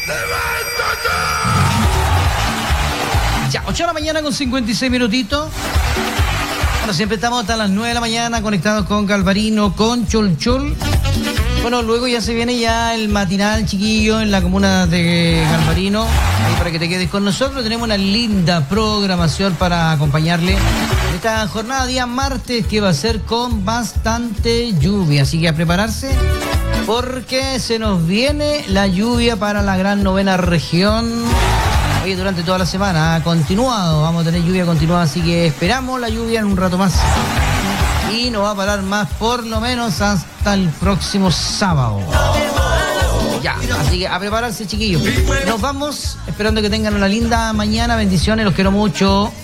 Ya, 8 de la mañana con 56 minutitos. Bueno, siempre estamos hasta las 9 de la mañana conectados con Galvarino, con Cholchol. Bueno, luego ya se viene ya el matinal, chiquillo, en la comuna de Galvarino. Ahí para que te quedes con nosotros. Tenemos una linda programación para acompañarle en esta jornada día martes, que va a ser con bastante lluvia. Así que a prepararse, porque se nos viene la lluvia para la gran novena región. Oye, durante toda la semana ha continuado, vamos a tener lluvia continuada, así que esperamos la lluvia en un rato más. Y no va a parar más por lo menos hasta el próximo sábado. Ya, así que a prepararse, chiquillos. Nos vamos, esperando que tengan una linda mañana, bendiciones, los quiero mucho.